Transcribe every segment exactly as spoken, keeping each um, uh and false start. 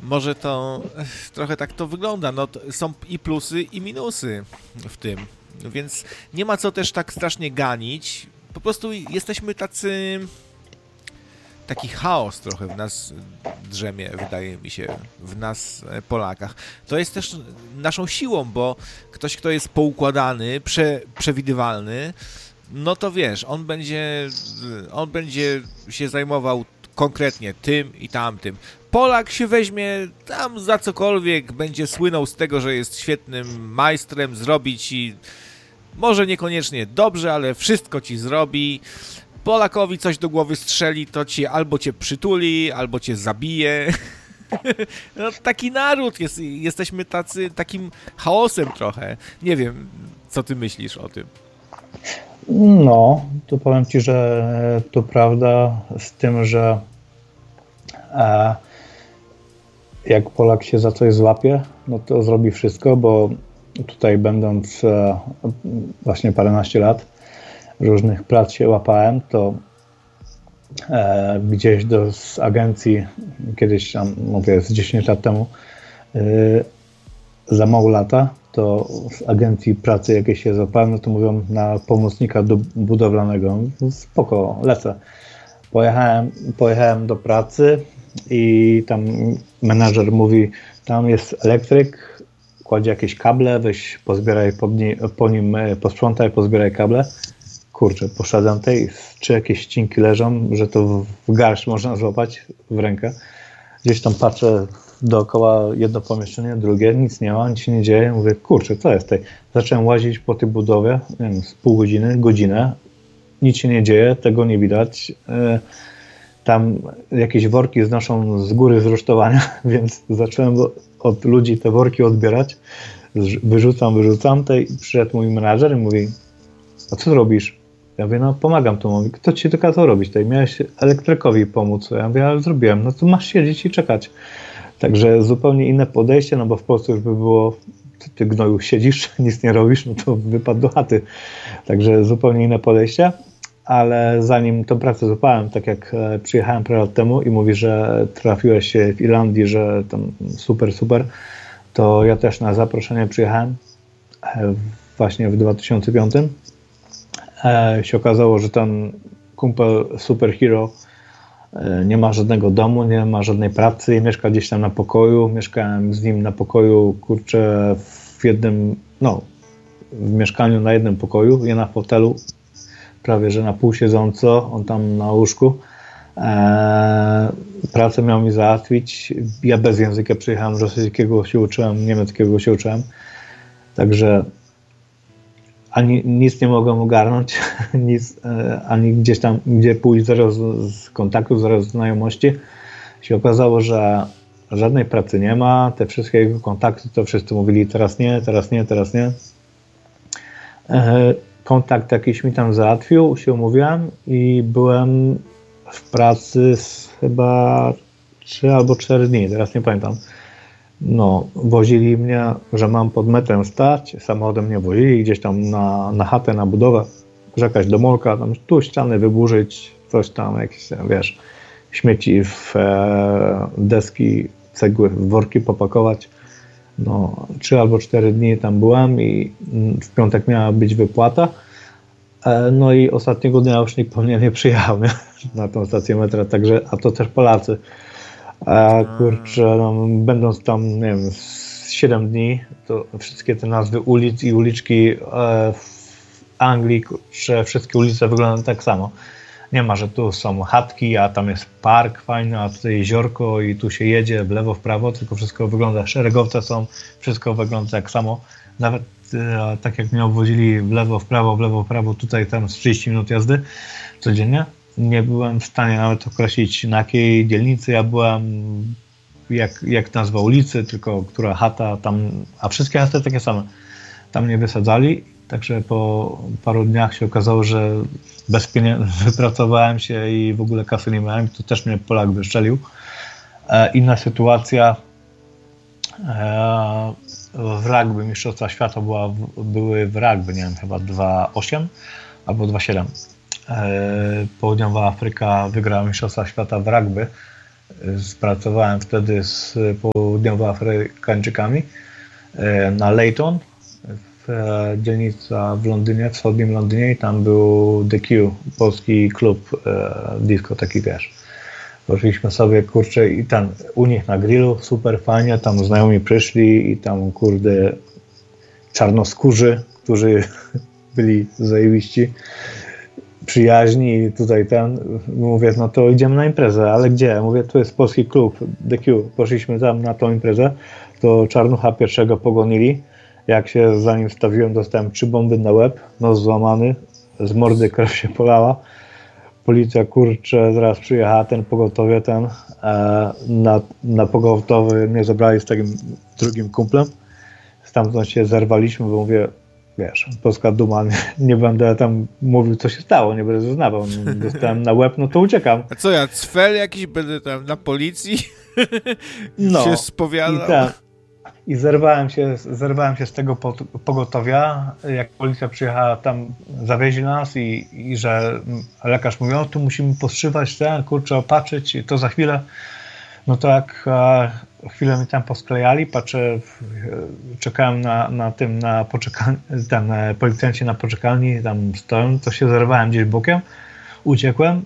Może to trochę tak to wygląda. No, to są i plusy, i minusy w tym. Więc nie ma co też tak strasznie ganić. Po prostu jesteśmy tacy... Taki chaos trochę w nas drzemie, wydaje mi się, w nas Polakach. To jest też naszą siłą, bo ktoś, kto jest poukładany, prze, przewidywalny, no to wiesz, on będzie, on będzie się zajmował konkretnie tym i tamtym. Polak się weźmie tam za cokolwiek, będzie słynął z tego, że jest świetnym majstrem, zrobi ci, może niekoniecznie dobrze, ale wszystko ci zrobi. Polakowi coś do głowy strzeli, to ci albo cię przytuli, albo cię zabije. No, taki naród, jest, jesteśmy tacy, takim chaosem trochę. Nie wiem, co ty myślisz o tym? No, to powiem ci, że to prawda z tym, że e, jak Polak się za coś złapie, no to zrobi wszystko, bo tutaj będąc e, właśnie paręnaście lat, różnych prac się łapałem, to e, gdzieś do, z agencji, kiedyś tam, mówię, z dziesięć lat temu, e, za mało lata, to z agencji pracy jakieś się złapałem, no to mówią na pomocnika do budowlanego. Spoko, lecę. Pojechałem, pojechałem do pracy i tam menadżer mówi, tam jest elektryk, kładzie jakieś kable, weź pozbieraj po, dni, po nim, posprzątaj, pozbieraj kable. Kurczę, poszedłem tej, czy jakieś ścinki leżą, że to w garść można złapać w rękę. Gdzieś tam patrzę dookoła, jedno pomieszczenie, drugie, nic nie ma, nic się nie dzieje. Mówię, kurczę, co jest tutaj? Zacząłem łazić po tej budowie, nie wiem, z pół godziny, godzinę, nic się nie dzieje, tego nie widać. Tam jakieś worki znoszą z góry z rusztowania, więc zacząłem od ludzi te worki odbierać. Wyrzucam, wyrzucam. Tej przyszedł mój menadżer i mówi, a co robisz? Ja mówię, no pomagam tu. Mówi, kto ci to kazał robić? Tutaj miałeś elektrykowi pomóc. Ja mówię, ale zrobiłem. No to masz siedzieć i czekać. Także zupełnie inne podejście, no bo w Polsce już by było, ty, ty gnoju siedzisz, nic nie robisz, no to wypadł do chaty. Także zupełnie inne podejście. Ale zanim tą pracę złapałem, tak jak e, przyjechałem parę lat temu i mówi, że trafiłeś się w Irlandii, że tam super, super, to ja też na zaproszenie przyjechałem e, właśnie w dwa tysiące piątym. E, się okazało, że ten kumpel superhero e, nie ma żadnego domu, nie ma żadnej pracy i mieszka gdzieś tam na pokoju. Mieszkałem z nim na pokoju, kurczę, w jednym, no, w mieszkaniu na jednym pokoju, ja na fotelu, prawie że na pół siedząco, on tam na łóżku. Eee, pracę miał mi załatwić. Ja bez języka przyjechałem, rosyjskiego się uczyłem, niemieckiego się uczyłem. Także ani nic nie mogłem ogarnąć, nic, e, ani gdzieś tam, gdzie pójść zero z, z kontaktu, zero z znajomości. Się okazało, że żadnej pracy nie ma, te wszystkie jego kontakty, to wszyscy mówili teraz nie, teraz nie, teraz nie. E, kontakt jakiś mi tam załatwił, się umówiłem i byłem w pracy z chyba trzy albo cztery dni, teraz nie pamiętam. No, wozili mnie, że mam pod metrem stać, samochodem mnie wozili gdzieś tam na, na chatę, na budowę, jakaś domolka, tam tu ściany wyburzyć, coś tam, jakieś, wiesz, śmieci w e, deski, cegły, w worki popakować. No, trzy albo cztery dni tam byłem i w piątek miała być wypłata. E, no i ostatniego dnia już nikt po mnie nie przyjechał, nie? Na tą stację metra, także, a to też Polacy. E, kurczę, no, będąc tam, nie wiem, siedem dni, to wszystkie te nazwy ulic i uliczki e, w Anglii, kurczę, wszystkie ulice wyglądają tak samo. Nie ma, że tu są chatki, a tam jest park fajny, a tutaj jeziorko i tu się jedzie w lewo, w prawo, tylko wszystko wygląda, szeregowce są, wszystko wygląda tak samo. Nawet e, tak jak mnie obwozili w lewo, w prawo, w lewo, w prawo, tutaj tam z trzydzieści minut jazdy codziennie, nie byłem w stanie nawet określić, na jakiej dzielnicy ja byłem, jak, jak nazwa ulicy, tylko która chata tam, a wszystkie chaty takie same. Tam mnie wysadzali, także po paru dniach się okazało, że bez pieniędzy wypracowałem się i w ogóle kasy nie miałem, to też mnie Polak wyszczelił. E, inna sytuacja, e, w rugby, mistrzostwa świata była, były w rugby, nie wiem, chyba dwa osiem albo dwa siedem. E, Południowa Afryka wygrała mistrzostwa świata w rugby Pracowałem wtedy z południowoafrykańczykami na Leyton, w dzielnica w Londynie, wschodnim Londynie i tam był The Q, polski klub disco, taki wiesz. Poszliśmy sobie, kurczę, i tam u nich na grillu, super fajnie, tam znajomi przyszli i tam, kurde, czarnoskórzy, którzy byli zajebiści, przyjaźni i tutaj ten, mówię, no to idziemy na imprezę, ale gdzie? Mówię, tu jest polski klub, The Q, poszliśmy tam na tą imprezę, to czarnucha pierwszego pogonili, jak się za nim stawiłem, dostałem trzy bomby na łeb, nos złamany, z mordy krew się polała, policja, kurczę, zaraz przyjechała, ten pogotowie, ten, e, na, na pogotowie mnie zabrali z takim drugim kumplem, stamtąd się zerwaliśmy, bo mówię, wiesz, polska duma, nie, nie będę tam mówił, co się stało, nie będę zeznawał. Dostałem na łeb, no to uciekam. A co ja, cfel jakiś będę tam na policji no, się spowiadał? I, ten, I zerwałem się, zerwałem się z tego pogotowia, jak policja przyjechała, tam zawieźli nas i, i że lekarz mówił, o, tu musimy postrzywać ten, kurczę, opatrzyć i to za chwilę. No to jak e, chwilę mi tam posklejali, patrzę, czekałem na, na tym, na poczekalni, ten e, policjanci na poczekalni tam stoją, to się zerwałem gdzieś bokiem, uciekłem.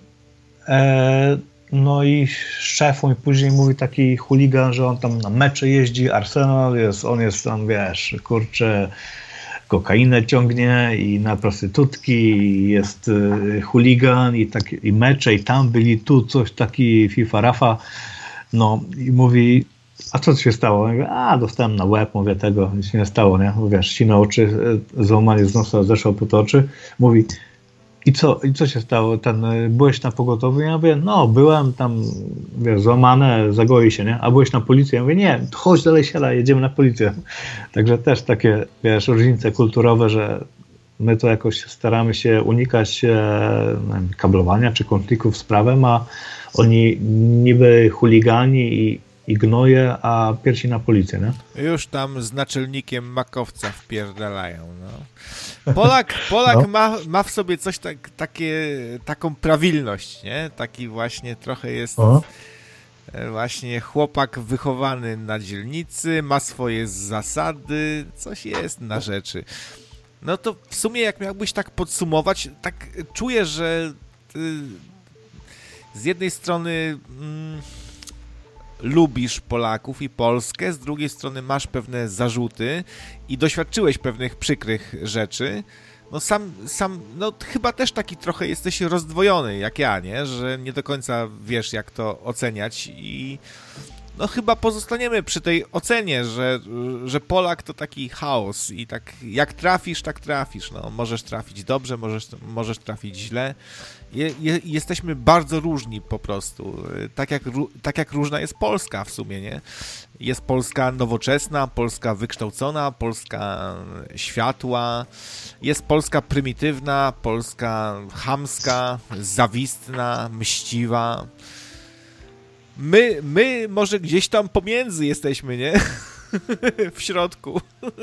E, no i szef mi później mówi taki chuligan, że on tam na mecze jeździ, Arsenal jest, on jest tam, wiesz, kurczę, kokainę ciągnie i na prostytutki, i jest y, chuligan i, tak, i mecze i tam byli, tu coś taki FIFA Rafa. No i mówi, a co się stało? Ja mówię, a dostałem na łeb, mówię, tego, nic się nie stało, nie? Mówię, wiesz, ścina oczy, złamanie z nosa zeszło pod oczy. Mówi, i co, i co się stało? Ten, byłeś na pogotowiu? Ja mówię, no byłem tam, wiesz, złamane, zagoi się, nie? A byłeś na policji? Ja mówię, nie, chodź dalej, siadaj, jedziemy na policję. Także też takie, wiesz, różnice kulturowe, że my to jakoś staramy się unikać e, wiem, kablowania czy konfliktów z prawem, a oni niby chuligani i, i gnoje, a piersi na policję, nie? Już tam z naczelnikiem makowca wpierdalają, no. Polak, Polak no. ma, ma w sobie coś tak, takie, taką prawilność, nie? Taki właśnie trochę jest o. właśnie chłopak wychowany na dzielnicy, ma swoje zasady, coś jest na rzeczy. No to w sumie jak miałbyś tak podsumować, tak czuję, że ty z jednej strony mm, lubisz Polaków i Polskę, z drugiej strony masz pewne zarzuty i doświadczyłeś pewnych przykrych rzeczy. No sam, sam, no chyba też taki trochę jesteś rozdwojony jak ja, nie? Że nie do końca wiesz, jak to oceniać i no chyba pozostaniemy przy tej ocenie, że, że Polak to taki chaos i tak jak trafisz, tak trafisz. No, możesz trafić dobrze, możesz, możesz trafić źle. Je, je, jesteśmy bardzo różni po prostu. Tak jak, tak jak różna jest Polska w sumie, nie? Jest Polska nowoczesna, Polska wykształcona, Polska światła, jest Polska prymitywna, Polska chamska, zawistna, mściwa. My, my może gdzieś tam pomiędzy jesteśmy, nie? W środku.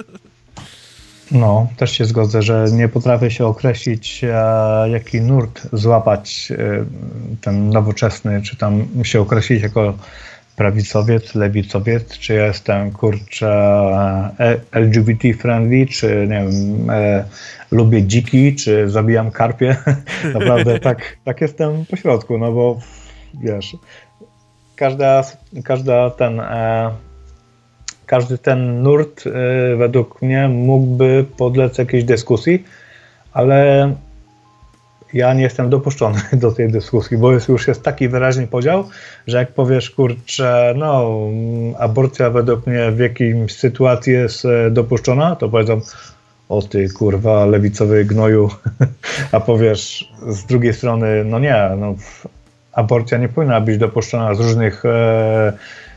No, też się zgodzę, że nie potrafię się określić, e, jaki nurt złapać e, ten nowoczesny, czy tam się określić jako prawicowiec, lewicowiec, czy jestem, kurczę, e, L G B T friendly, czy nie wiem, e, lubię dziki, czy zabijam karpie. Naprawdę tak, tak jestem po środku, no bo wiesz, każda, każda ten... E, Każdy ten nurt y, według mnie mógłby podlec jakiejś dyskusji, ale ja nie jestem dopuszczony do tej dyskusji, bo jest, już jest taki wyraźny podział, że jak powiesz, kurczę, no aborcja według mnie w jakiejś sytuacji jest dopuszczona, to powiedzą, o ty kurwa lewicowy gnoju, a powiesz z drugiej strony, no nie, no aborcja nie powinna być dopuszczona z różnych e,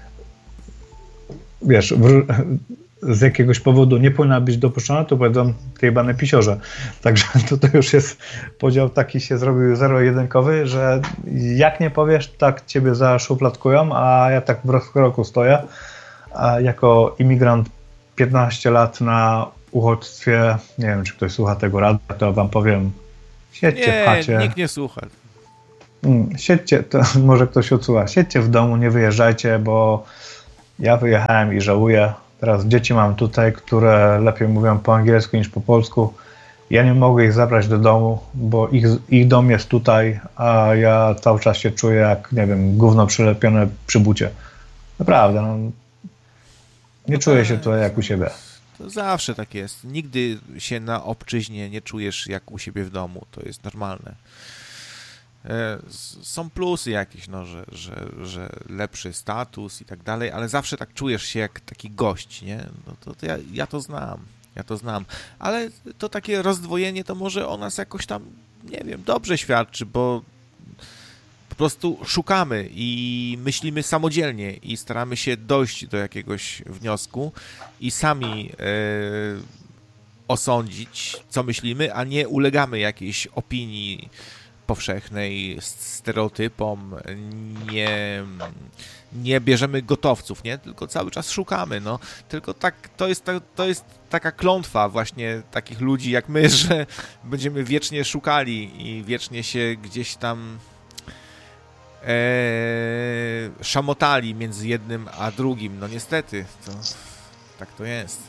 wiesz, w, z jakiegoś powodu nie powinna być dopuszczona, to powiedzą te jebane pisiorze. Także to, to już jest podział taki się zrobił zero-jedynkowy, że jak nie powiesz, tak ciebie zaszufladkują, a ja tak w roku stoję, a jako imigrant piętnaście lat na uchodźstwie, nie wiem, czy ktoś słucha tego rady, to wam powiem, siedźcie nie, w chacie. Nikt nie słucha. Mm, siedźcie, to może ktoś odsłucha, siedźcie w domu, nie wyjeżdżajcie, bo ja wyjechałem i żałuję. Teraz dzieci mam tutaj, które lepiej mówią po angielsku niż po polsku. Ja nie mogę ich zabrać do domu, bo ich, ich dom jest tutaj, a ja cały czas się czuję jak, nie wiem, gówno przylepione przy bucie. Naprawdę, no, nie No czuję tak, się tutaj jak u siebie. To zawsze tak jest. Nigdy się na obczyźnie nie czujesz jak u siebie w domu. To jest normalne. E, s- Są plusy jakieś, no, że, że, że lepszy status i tak dalej, ale zawsze tak czujesz się jak taki gość, nie? No to, to ja, ja to znam. Ja to znam. Ale to takie rozdwojenie to może o nas jakoś tam, nie wiem, dobrze świadczy, bo po prostu szukamy i myślimy samodzielnie i staramy się dojść do jakiegoś wniosku i sami e, osądzić, co myślimy, a nie ulegamy jakiejś opinii powszechnej, stereotypom, nie, nie bierzemy gotowców, nie? Tylko cały czas szukamy, no. Tylko tak, to jest, ta- to jest taka klątwa właśnie takich ludzi jak my, że będziemy wiecznie szukali i wiecznie się gdzieś tam e, szamotali między jednym a drugim. No niestety, to tak to jest.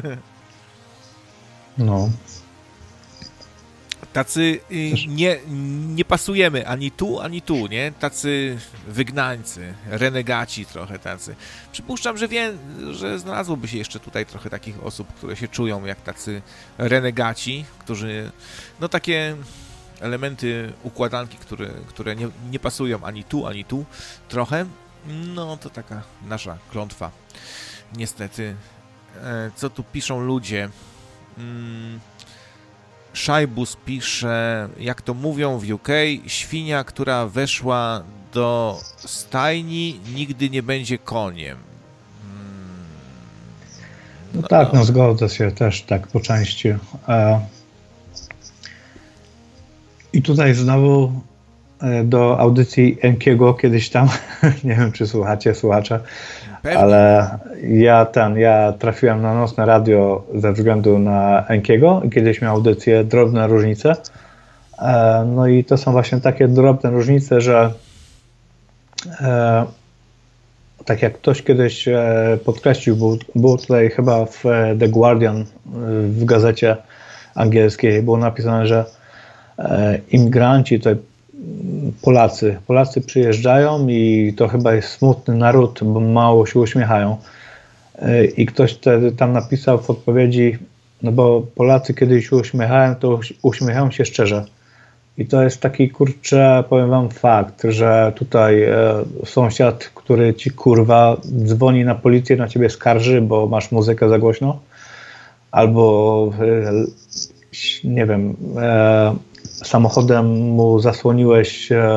No. Tacy y, nie, nie pasujemy ani tu, ani tu, nie? Tacy wygnańcy, renegaci trochę tacy. Przypuszczam, że wie, że znalazłoby się jeszcze tutaj trochę takich osób, które się czują jak tacy renegaci, którzy, no takie elementy układanki, które, które nie, nie pasują ani tu, ani tu trochę. No to taka nasza klątwa. Niestety. E, co tu piszą ludzie? Mm, Szajbus pisze, jak to mówią w U K, świnia, która weszła do stajni, nigdy nie będzie koniem. Hmm. No tak, no zgodzę się też tak po części. E, I tutaj znowu e, do audycji Enkiego kiedyś tam, nie wiem czy słuchacie, słuchacze, Pewnie. ale ja ten, ja trafiłem na nocne radio ze względu na Enkiego i kiedyś miał audycję Drobne różnice. E, no i to są właśnie takie drobne różnice, że e, tak jak ktoś kiedyś e, podkreślił, był, było tutaj chyba w The Guardian, e, w gazecie angielskiej było napisane, że e, imigranci, tutaj Polacy, Polacy przyjeżdżają i to chyba jest smutny naród, bo mało się uśmiechają. E, I ktoś wtedy tam napisał w odpowiedzi, no bo Polacy kiedyś się uśmiechają, to uśmiechają się szczerze. I to jest taki, kurczę, powiem wam fakt, że tutaj e, sąsiad, który ci kurwa dzwoni na policję, na ciebie skarży, bo masz muzykę za głośno, albo e, nie wiem, e, samochodem mu zasłoniłeś e,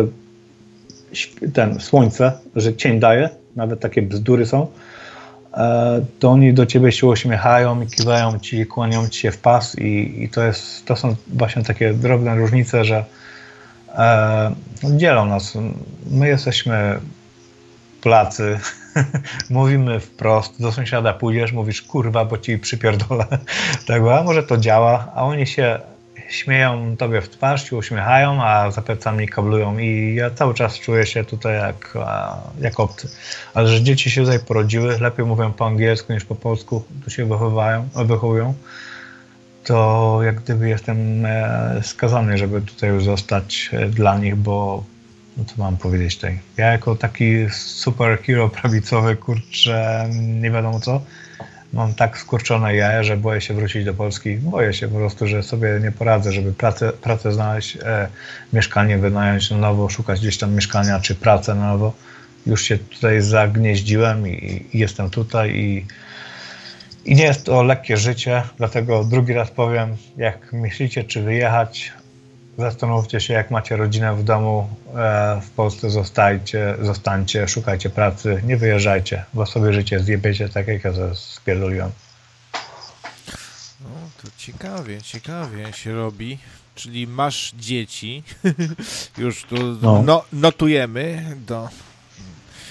ten słońce, że cień daje, nawet takie bzdury są, e, to oni do ciebie się uśmiechają i kiwają ci, kłanią ci się w pas i, i to jest, to są właśnie takie drobne różnice, że e, dzielą nas. My jesteśmy Polacy, mówimy wprost, do sąsiada pójdziesz, mówisz kurwa, bo ci przypierdolę tego, a może to działa, a oni się śmieją tobie w twarz, się uśmiechają, a za plecami kablują i ja cały czas czuję się tutaj jak, jak obcy. Ale że dzieci się tutaj porodziły, lepiej mówią po angielsku niż po polsku, tu się wychowują, wychowują, to jak gdyby jestem skazany, żeby tutaj już zostać dla nich, bo no co mam powiedzieć tutaj? Ja jako taki superhero prawicowy, kurczę, nie wiadomo co, mam tak skurczone jaja, że boję się wrócić do Polski. Boję się po prostu, że sobie nie poradzę, żeby pracę, pracę znaleźć, e, mieszkanie wynająć na nowo, szukać gdzieś tam mieszkania czy pracę na nowo. Już się tutaj zagnieździłem i, i jestem tutaj i, i nie jest to lekkie życie, dlatego drugi raz powiem, jak myślicie czy wyjechać, zastanówcie się, jak macie rodzinę w domu, e, w Polsce zostajcie, zostańcie, szukajcie pracy, nie wyjeżdżajcie, bo sobie życie zjebiecie tak, jak ja spierdoliłem. No, to ciekawie, ciekawie się robi. Czyli masz dzieci, już tu No. no, notujemy do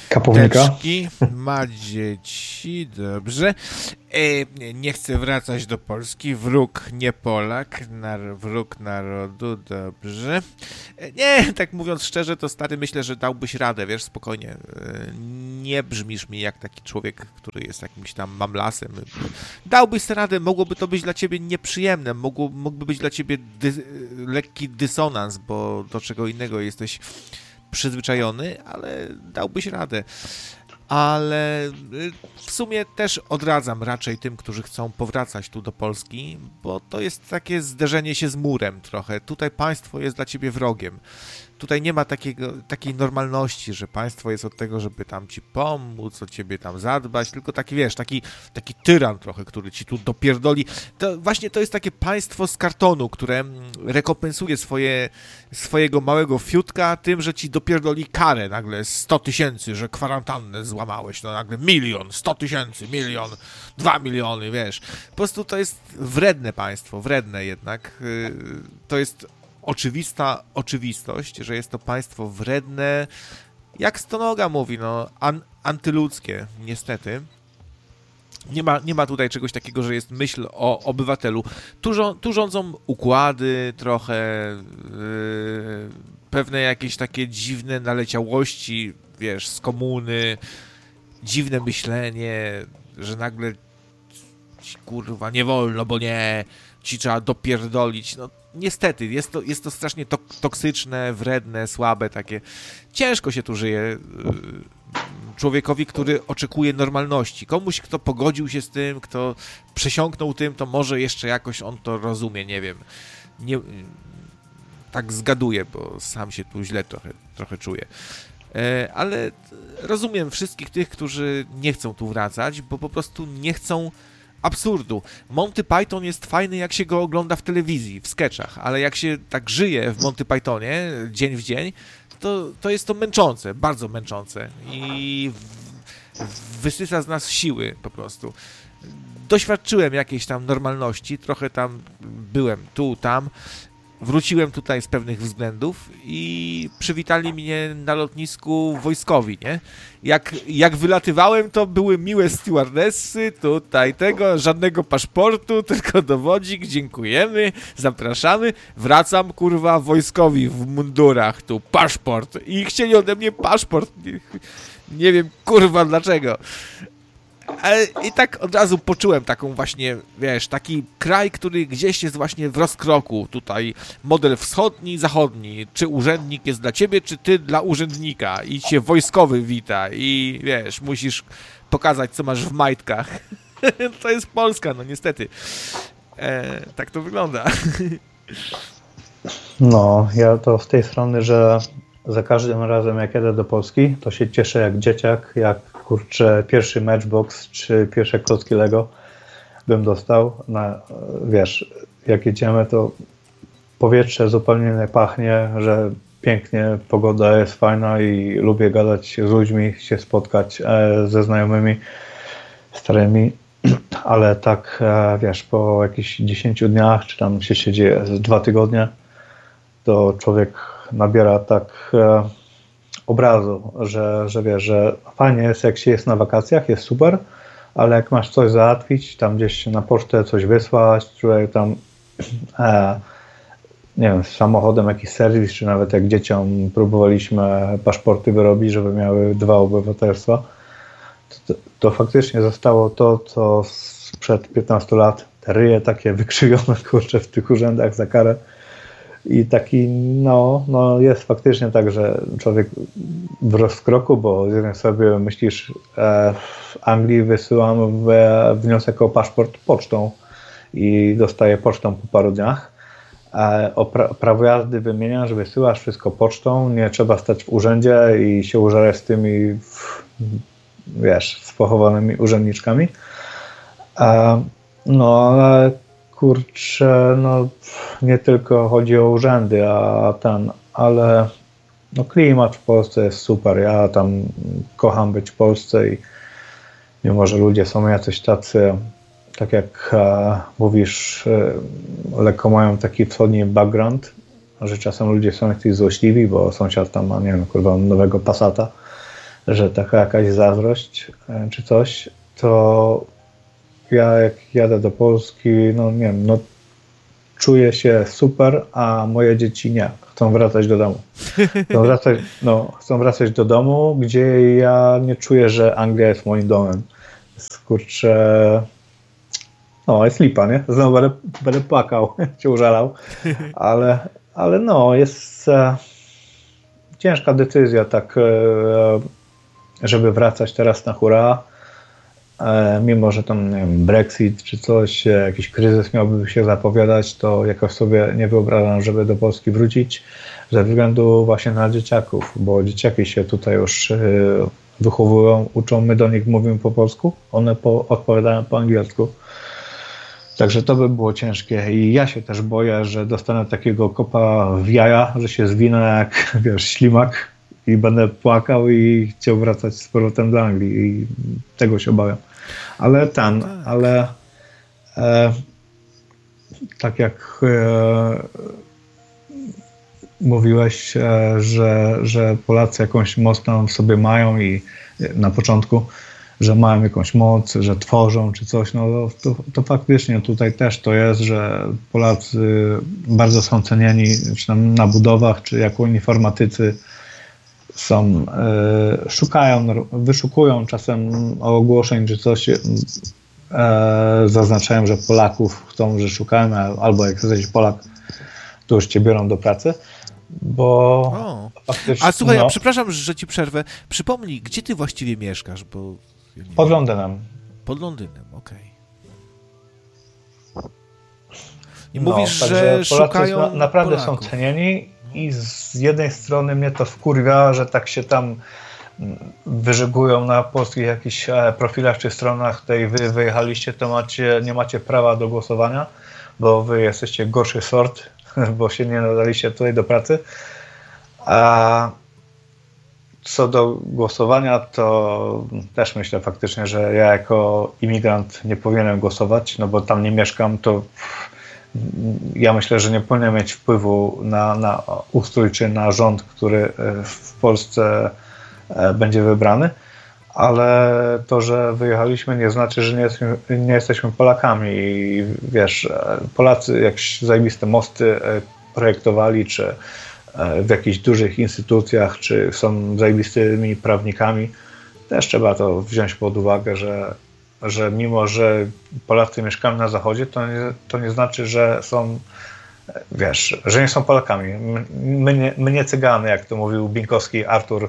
Kapownika. Teczki, ma dzieci, dobrze. E, nie chce wracać do Polski, wróg nie Polak, nar, wróg narodu, dobrze. E, nie, tak mówiąc szczerze, to stary, myślę, że dałbyś radę, wiesz, spokojnie. E, nie brzmisz mi jak taki człowiek, który jest jakimś tam mamlasem. Dałbyś sobie radę, mogłoby to być dla ciebie nieprzyjemne, mogło, mógłby być dla ciebie dy, lekki dysonans, bo do czego innego jesteś przyzwyczajony, ale dałbyś radę. Ale w sumie też odradzam raczej tym, którzy chcą powracać tu do Polski, bo to jest takie zderzenie się z murem trochę. Tutaj państwo jest dla ciebie wrogiem. Tutaj nie ma takiego, takiej normalności, że państwo jest od tego, żeby tam ci pomóc, o ciebie tam zadbać, tylko taki, wiesz, taki, taki tyran trochę, który ci tu dopierdoli. To właśnie to jest takie państwo z kartonu, które rekompensuje swoje, swojego małego fiutka tym, że ci dopierdoli karę nagle sto tysięcy, że kwarantannę złamałeś, no nagle milion, sto tysięcy, milion, dwa miliony, wiesz. Po prostu to jest wredne państwo, wredne jednak. To jest oczywista oczywistość, że jest to państwo wredne, jak stonoga mówi, no, an, antyludzkie, niestety. Nie ma, nie ma tutaj czegoś takiego, że jest myśl o obywatelu. Tu, żo- tu rządzą układy trochę, yy, pewne jakieś takie dziwne naleciałości, wiesz, z komuny, dziwne myślenie, że nagle ci, kurwa, nie wolno, bo nie, ci trzeba dopierdolić, no niestety, jest to, jest to strasznie to, toksyczne, wredne, słabe, takie. Ciężko się tu żyje człowiekowi, który oczekuje normalności. Komuś, kto pogodził się z tym, kto przesiąknął tym, to może jeszcze jakoś on to rozumie, nie wiem. Nie, tak zgaduję, bo sam się tu źle trochę, trochę czuję. Ale rozumiem wszystkich tych, którzy nie chcą tu wracać, bo po prostu nie chcą absurdu. Monty Python jest fajny, jak się go ogląda w telewizji, w sketchach, ale jak się tak żyje w Monty Pythonie dzień w dzień, to, to jest to męczące, bardzo męczące i w, wysysa z nas siły po prostu. Doświadczyłem jakiejś tam normalności, trochę tam byłem tu, tam, wróciłem tutaj z pewnych względów i przywitali mnie na lotnisku wojskowi, nie? Jak, jak wylatywałem, to były miłe stewardessy, tutaj tego, żadnego paszportu, tylko dowodzik, dziękujemy, zapraszamy. Wracam, kurwa, wojskowi w mundurach, tu paszport i chcieli ode mnie paszport. Nie, nie wiem, kurwa, dlaczego. Ale i tak od razu poczułem taką właśnie, wiesz, taki kraj, który gdzieś jest właśnie w rozkroku. Tutaj model wschodni, zachodni. Czy urzędnik jest dla ciebie, czy ty dla urzędnika. I cię wojskowy wita. I wiesz, musisz pokazać, co masz w majtkach. To jest Polska, no niestety. E, tak to wygląda. No, ja to z tej strony, że za każdym razem jak jadę do Polski, to się cieszę jak dzieciak, jak kurczę pierwszy Matchbox czy pierwsze klocki Lego bym dostał. Na, wiesz, jak jedziemy, to powietrze zupełnie nie pachnie, że pięknie, pogoda jest fajna i lubię gadać z ludźmi, się spotkać e, ze znajomymi starymi, ale tak, e, wiesz, po jakichś dziesięciu dniach, czy tam się siedzi dwa tygodnie, to człowiek nabiera tak e, obrazu, że, że wiesz, że fajnie jest, jak się jest na wakacjach, jest super, ale jak masz coś załatwić, tam gdzieś na pocztę coś wysłać, czy tam e, nie wiem, z samochodem jakiś serwis, czy nawet jak dzieciom próbowaliśmy paszporty wyrobić, żeby miały dwa obywatelstwa, to, to, to faktycznie zostało to, co sprzed piętnastu lat, te ryje takie wykrzywione, kurczę, w tych urzędach za karę. I taki, no, no jest faktycznie tak, że człowiek w rozkroku, bo z jednej sobie myślisz, e, w Anglii wysyłam e, wniosek o paszport pocztą i dostaję pocztą po paru dniach. E, o pra, prawo jazdy wymieniasz, wysyłasz wszystko pocztą, nie trzeba stać w urzędzie i się użerać z tymi, wiesz, z pochowanymi urzędniczkami. E, no, ale kurczę, no nie tylko chodzi o urzędy, a ten, ale no klimat w Polsce jest super. Ja tam kocham być w Polsce i mimo, że ludzie są jacyś tacy, tak jak e, mówisz, e, lekko mają taki wschodni background, że czasem ludzie są jacyś złośliwi, bo sąsiad tam ma, nie wiem, kurwa, nowego Passata, że taka jakaś zazdrość czy coś, to ja jak jadę do Polski, no nie wiem, no czuję się super, a moje dzieci nie. Chcą wracać do domu. Chcą wracać, no, chcą wracać do domu, gdzie ja nie czuję, że Anglia jest moim domem. Kurczę, no jest lipa, nie? Znowu będę, będę płakał, się użalał, ale, ale no, jest e, ciężka decyzja, tak, e, żeby wracać teraz na hura, e, mimo że tam, nie wiem, Brexit czy coś, jakiś kryzys miałby się zapowiadać, to jakoś sobie nie wyobrażam, żeby do Polski wrócić, ze względu właśnie na dzieciaków, bo dzieciaki się tutaj już e, wychowują, uczą, my do nich mówimy po polsku, one po, odpowiadają po angielsku. Także to by było ciężkie i ja się też boję, że dostanę takiego kopa w jaja, że się zwinę jak, wiesz, ślimak i będę płakał i chciał wracać z powrotem do Anglii i tego się obawiam. Ale ten, tak. ale e, tak jak e, mówiłeś, e, że, że Polacy jakąś moc tam w sobie mają i na początku, że mają jakąś moc, że tworzą czy coś, no to, to faktycznie tutaj też to jest, że Polacy bardzo są cenieni czy tam na budowach, czy jako informatycy są, e, szukają, wyszukują czasem ogłoszeń czy coś, e, zaznaczają, że Polaków chcą, że szukają, albo jak jesteś Polak, to już cię biorą do pracy. Bo o. A słuchaj, no, ja przepraszam, że ci przerwę. Przypomnij, gdzie ty właściwie mieszkasz, bo... Ja pod Londynem. Pod Londynem, okej. Okay. I no, mówisz, że szukają na, naprawdę Polaków. Są cenieni i z jednej strony mnie to wkurwia, że tak się tam wyżygują na polskich jakichś profilach czy stronach, tej wy wyjechaliście, to macie, nie macie prawa do głosowania, bo wy jesteście gorszy sort, bo się nie nadaliście tutaj do pracy. A co do głosowania, to też myślę faktycznie, że ja jako imigrant nie powinienem głosować, no bo tam nie mieszkam, to ja myślę, że nie powinien mieć wpływu na, na ustrój czy na rząd, który w Polsce będzie wybrany, ale to, że wyjechaliśmy, nie znaczy, że nie jesteśmy, nie jesteśmy Polakami i wiesz, Polacy jakieś zajebiste mosty projektowali, czy w jakichś dużych instytucjach, czy są zajebistymi prawnikami, też trzeba to wziąć pod uwagę, że, że mimo, że Polacy mieszkają na zachodzie, to nie, to nie znaczy, że są, wiesz, że nie są Polakami. My nie, my nie Cygany, jak to mówił Bieńkowski Artur,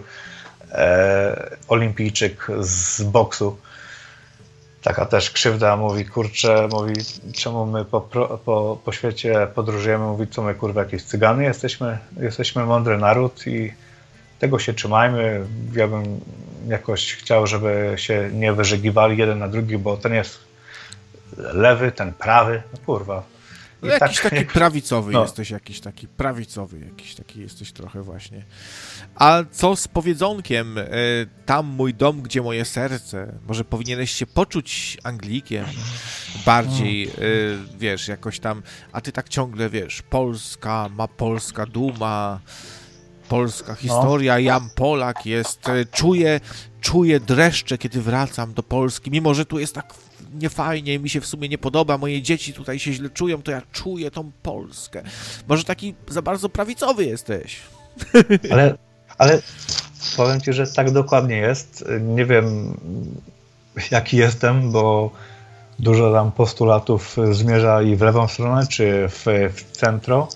e, olimpijczyk z boksu. Taka też krzywda, mówi, kurczę, mówi, czemu my po, po, po świecie podróżujemy, mówi, co my, kurwa, jakieś Cygany jesteśmy, jesteśmy mądry naród i tego się trzymajmy. Ja bym jakoś chciał, żeby się nie wyżygiwali jeden na drugi, bo ten jest lewy, ten prawy, no kurwa. No jakiś tak, taki prawicowy no. jesteś, jakiś taki prawicowy, jakiś taki jesteś trochę właśnie. A co z powiedzonkiem, y, tam mój dom, gdzie moje serce? Może powinieneś się poczuć Anglikiem bardziej, y, wiesz, jakoś tam, a ty tak ciągle, wiesz, Polska, ma polska duma, polska historia, no. Jam Polak jest, y, czuję, czuję dreszcze, kiedy wracam do Polski, mimo że tu jest tak niefajnie, mi się w sumie nie podoba, moje dzieci tutaj się źle czują, to ja czuję tą Polskę. Może taki za bardzo prawicowy jesteś. Ale, ale powiem ci, że tak dokładnie jest. Nie wiem, jaki jestem, bo dużo tam postulatów zmierza i w lewą stronę, czy w, w centro,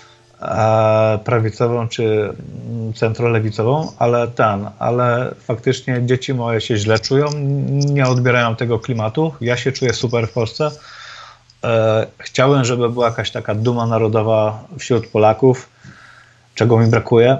prawicową, czy centrolewicową, ale ten, ale faktycznie dzieci moje się źle czują, nie odbierają tego klimatu. Ja się czuję super w Polsce. Chciałem, żeby była jakaś taka duma narodowa wśród Polaków, czego mi brakuje,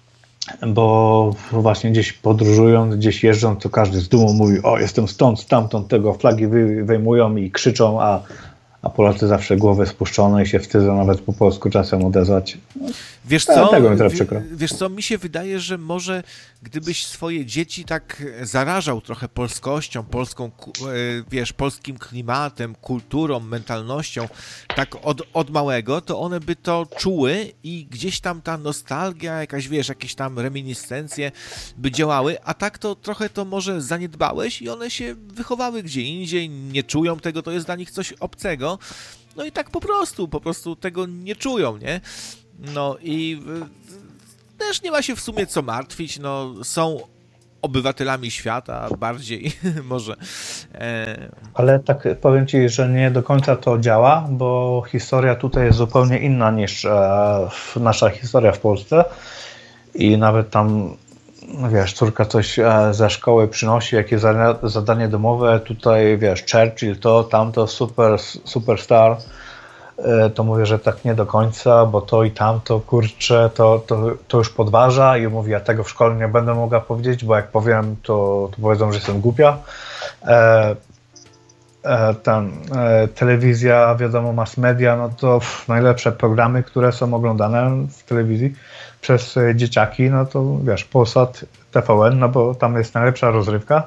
bo właśnie gdzieś podróżując, gdzieś jeżdżąc, to każdy z dumą mówi, o, jestem stąd, stamtąd, tego, flagi wyjmują i krzyczą, a a Polacy zawsze głowy spuszczone i się wstydzą nawet po polsku czasem odezwać. Wiesz co? Tego mi trochę przykro. Wiesz co, mi się wydaje, że może gdybyś swoje dzieci tak zarażał trochę polskością, polską, wiesz, polskim klimatem, kulturą, mentalnością, tak od, od małego, to one by to czuły i gdzieś tam ta nostalgia, jakaś, wiesz, jakieś tam reminiscencje by działały, a tak to trochę to może zaniedbałeś i one się wychowały gdzie indziej, nie czują tego, to jest dla nich coś obcego, no i tak po prostu, po prostu tego nie czują, nie? No i też nie ma się w sumie co martwić, no są obywatelami świata bardziej może. E... Ale tak powiem Ci, że nie do końca to działa, bo historia tutaj jest zupełnie inna niż e, nasza historia w Polsce i nawet tam, wiesz, córka coś e, ze szkoły przynosi, jakieś zadania, zadanie domowe, tutaj, wiesz, Churchill, to, tamto, super, superstar, to mówię, że tak nie do końca, bo to i tamto, kurczę, to, to, to już podważa i mówi, ja tego w szkole nie będę mogła powiedzieć, bo jak powiem, to, to powiedzą, że jestem głupia. E, e, ten, e, telewizja, wiadomo, mass media, no to pff, najlepsze programy, które są oglądane w telewizji przez dzieciaki, no to wiesz, Polsat, T V N, no bo tam jest najlepsza rozrywka.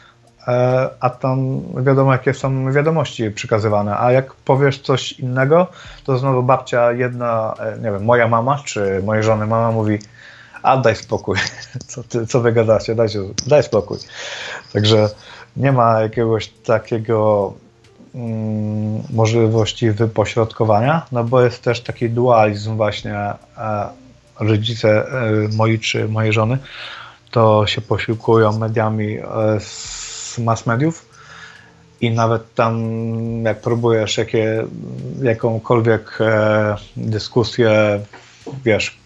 A tam wiadomo, jakie są wiadomości przekazywane, a jak powiesz coś innego, to znowu babcia jedna, nie wiem, moja mama, czy mojej żony mama mówi, a daj spokój, co, ty, co wy gadacie, daj, daj spokój. Także nie ma jakiegoś takiego mm, możliwości wypośrodkowania, no bo jest też taki dualizm właśnie, e, rodzice e, moi czy mojej żony, to się posiłkują mediami e, z mass mediów i nawet tam jak próbujesz jakie, jakąkolwiek e, dyskusję, wiesz,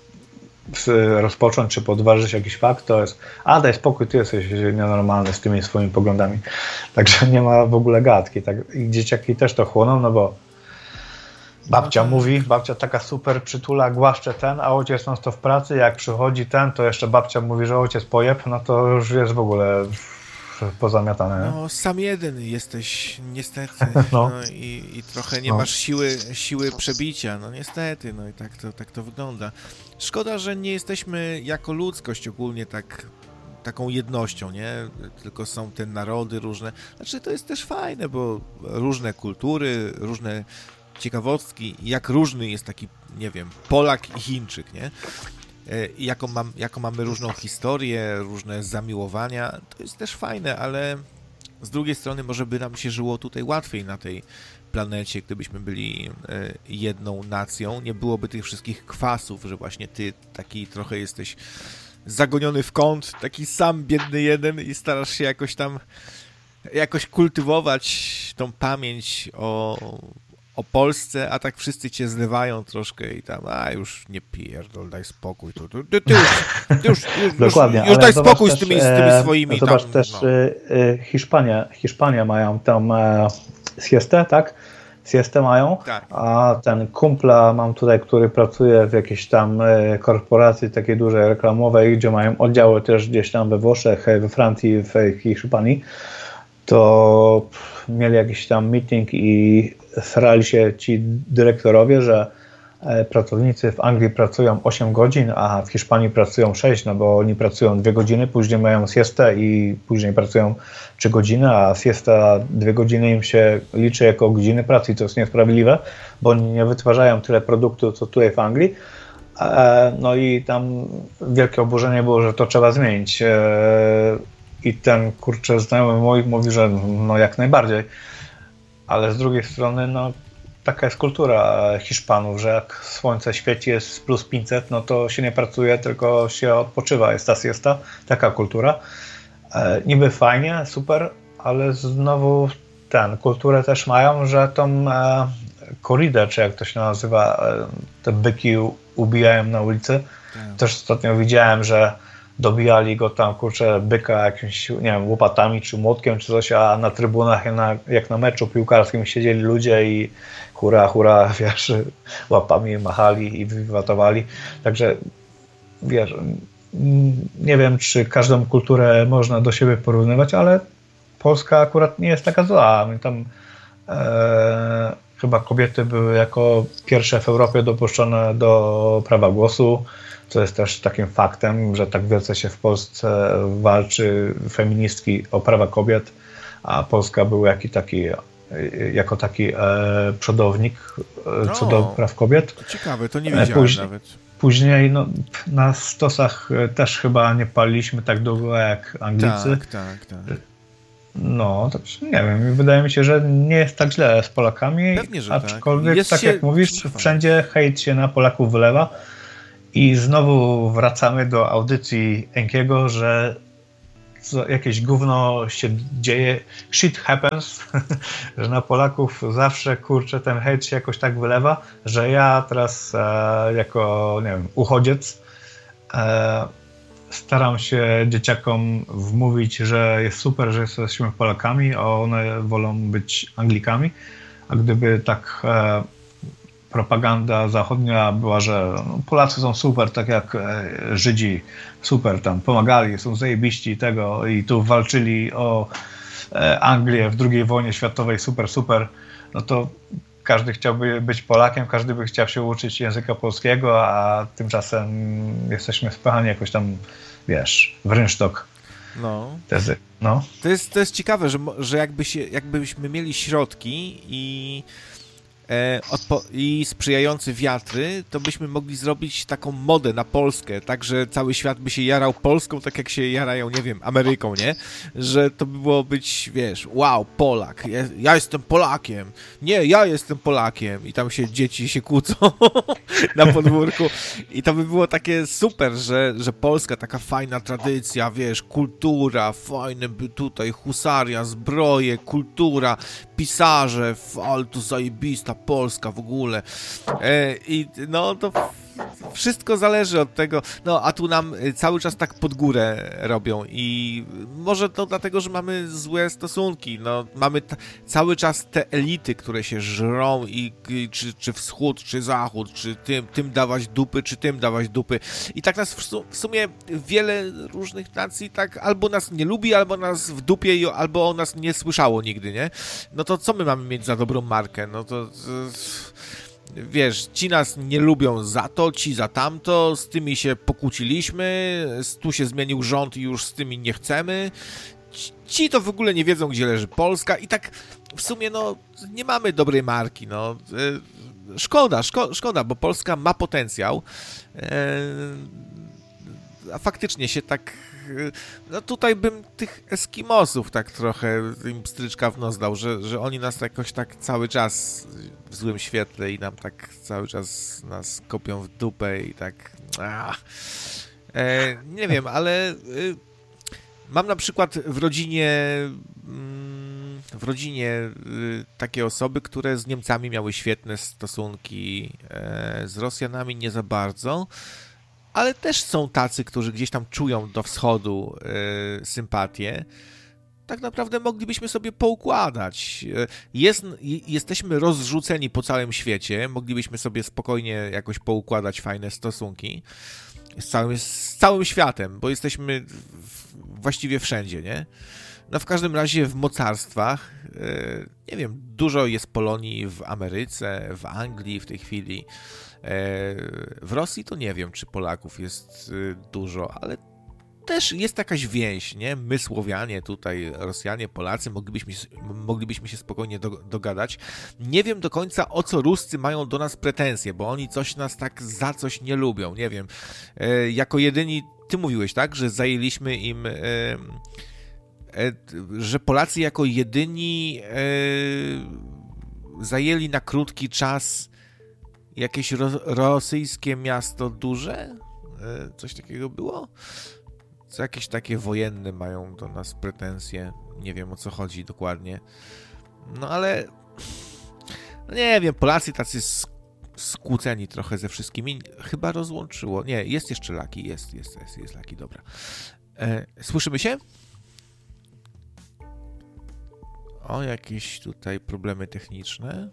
rozpocząć czy podważyć jakiś fakt, to jest, a daj spokój, ty jesteś nienormalny z tymi swoimi poglądami. Także nie ma w ogóle gadki. Tak, i dzieciaki też to chłoną, no bo babcia mówi, babcia taka super przytula, głaszcze ten, a ojciec non stop w pracy, jak przychodzi ten, to jeszcze babcia mówi, że ojciec pojeb, no to już jest w ogóle pozamiatane. Nie? No sam jeden jesteś, niestety, no. no i, i trochę nie no. masz siły, siły przebicia, no niestety, no i tak to, tak to wygląda. Szkoda, że nie jesteśmy jako ludzkość ogólnie tak, taką jednością, nie? Tylko są te narody różne. Znaczy to jest też fajne, bo różne kultury, różne ciekawostki, jak różny jest taki, nie wiem, Polak i Chińczyk, nie? I jaką, mam, jaką mamy różną historię, różne zamiłowania, to jest też fajne, ale z drugiej strony może by nam się żyło tutaj łatwiej na tej planecie, gdybyśmy byli jedną nacją, nie byłoby tych wszystkich kwasów, że właśnie ty taki trochę jesteś zagoniony w kąt, taki sam biedny jeden i starasz się jakoś tam jakoś kultywować tą pamięć o o Polsce, a tak wszyscy cię zlewają troszkę i tam, a już nie pierdol, daj spokój. Tu, tu, ty, ty już, ty już, już, Dokładnie, już daj spokój też, z tymi, z tymi swoimi. Zobacz tam, też no. e, Hiszpania, Hiszpania mają tam e, siestę, tak? Siestę mają, tak. A ten kumpla mam tutaj, który pracuje w jakiejś tam e, korporacji takiej dużej reklamowej, gdzie mają oddziały też gdzieś tam we Włoszech, we Francji, w Hiszpanii, to mieli jakiś tam meeting i starali się ci dyrektorowie, że pracownicy w Anglii pracują osiem godzin, a w Hiszpanii pracują sześć, no bo oni pracują dwie godziny, później mają siestę i później pracują trzy godziny, a siesta dwie godziny im się liczy jako godziny pracy i to jest niesprawiedliwe, bo oni nie wytwarzają tyle produktu, co tutaj w Anglii. No i tam wielkie oburzenie było, że to trzeba zmienić. I ten, kurczę, znajomy mój mówi, że no jak najbardziej. Ale z drugiej strony, no taka jest kultura Hiszpanów, że jak słońce świeci, jest plus pięćset, no to się nie pracuje, tylko się odpoczywa, jest ta siesta, taka kultura. E, niby fajnie, super, ale znowu ten, kulturę też mają, że tą e, korridę, czy jak to się nazywa, e, te byki ubijają na ulicy. Tak. Też ostatnio widziałem, że dobijali go tam, kurczę, byka jakimś, nie wiem, łopatami, czy młotkiem, czy coś, a na trybunach jak na, jak na meczu piłkarskim siedzieli ludzie i hura, hura, wiesz, łapami machali i wiwatowali. Także, wiesz, nie wiem, czy każdą kulturę można do siebie porównywać, ale Polska akurat nie jest taka zła. My tam e, chyba kobiety były jako pierwsze w Europie dopuszczone do prawa głosu, co jest też takim faktem, że tak wielce się w Polsce walczy feministki o prawa kobiet, a Polska był jaki taki, jako taki e, przodownik e, co O, do praw kobiet. To ciekawe, to nie wiedziałem Później, nawet. Później no, na stosach też chyba nie paliliśmy tak długo jak Anglicy. Tak, tak, tak. No, to nie wiem, wydaje mi się, że nie jest tak źle z Polakami, Pewnie, że aczkolwiek tak, tak jak mówisz, wszędzie hejt się na Polaków wylewa i znowu wracamy do audycji Enkiego, że jakieś gówno się dzieje, shit happens, że na Polaków zawsze, kurczę, ten hejt się jakoś tak wylewa, że ja teraz e, jako, nie wiem, uchodziec e, staram się dzieciakom wmówić, że jest super, że jesteśmy Polakami, a one wolą być Anglikami, a gdyby tak e, propaganda zachodnia była, że Polacy są super, tak jak Żydzi, super tam pomagali, są zajebiści tego i tu walczyli o Anglię w drugiej wojnie światowej, super, super, no to każdy chciałby być Polakiem, każdy by chciał się uczyć języka polskiego, a tymczasem jesteśmy wpychani jakoś tam, wiesz, w rynsztok. No. Tezy. No. To jest, to jest ciekawe, że, że jakby się, jakbyśmy mieli środki i E, odpo- i sprzyjające wiatry, to byśmy mogli zrobić taką modę na Polskę, tak, że cały świat by się jarał Polską, tak jak się jarają, nie wiem, Ameryką, nie? Że to by było być, wiesz, wow, Polak, ja, ja jestem Polakiem, nie, ja jestem Polakiem i tam się dzieci się kłócą na podwórku i to by było takie super, że, że Polska, taka fajna tradycja, wiesz, kultura, fajne by tutaj husaria, zbroje, kultura, pisarze, ale to zajebista Polska w ogóle. E, I no to wszystko zależy od tego, no a tu nam cały czas tak pod górę robią i może to dlatego, że mamy złe stosunki, no mamy t- cały czas te elity, które się żrą i, i czy, czy wschód, czy zachód, czy tym, tym dawać dupy, czy tym dawać dupy i tak nas w, su- w sumie wiele różnych nacji tak albo nas nie lubi, albo nas w dupie, albo o nas nie słyszało nigdy, nie? No to co my mamy mieć za dobrą markę? No to... to wiesz, ci nas nie lubią za to, ci za tamto, z tymi się pokłóciliśmy, tu się zmienił rząd i już z tymi nie chcemy. Ci to w ogóle nie wiedzą, gdzie leży Polska i tak w sumie, no, nie mamy dobrej marki, no. Szkoda, szko- szkoda, bo Polska ma potencjał, a faktycznie się tak... No tutaj bym tych Eskimosów tak trochę im stryczka w nos dał, że, że oni nas jakoś tak cały czas w złym świetle i nam tak cały czas nas kopią w dupę i tak... E, nie wiem, ale y, mam na przykład w rodzinie mm, w rodzinie y, takie osoby, które z Niemcami miały świetne stosunki, e, z Rosjanami nie za bardzo, ale też są tacy, którzy gdzieś tam czują do wschodu y, sympatię. Tak naprawdę moglibyśmy sobie poukładać. Jest, jesteśmy rozrzuceni po całym świecie, moglibyśmy sobie spokojnie jakoś poukładać fajne stosunki z całym, z całym światem, bo jesteśmy w, właściwie wszędzie, nie? No w każdym razie w mocarstwach, y, nie wiem, dużo jest Polonii w Ameryce, w Anglii w tej chwili. W Rosji to nie wiem, czy Polaków jest dużo, ale też jest jakaś więź, nie? My Słowianie tutaj, Rosjanie, Polacy, moglibyśmy, moglibyśmy się spokojnie do, dogadać. Nie wiem do końca, o co Ruscy mają do nas pretensje, bo oni coś nas tak za coś nie lubią, nie wiem. E, jako jedyni, ty mówiłeś, tak, że zajęliśmy im, e, e, że Polacy jako jedyni e, zajęli na krótki czas jakieś ro- rosyjskie miasto duże? Coś takiego było? Co jakieś takie wojenne mają do nas pretensje. Nie wiem, o co chodzi dokładnie. No ale... No nie wiem, Polacy tacy skłóceni trochę ze wszystkimi. Chyba rozłączyło. Nie, jest jeszcze Laki. Jest, jest, jest, jest Laki, dobra. E, słyszymy się? O, jakieś tutaj problemy techniczne.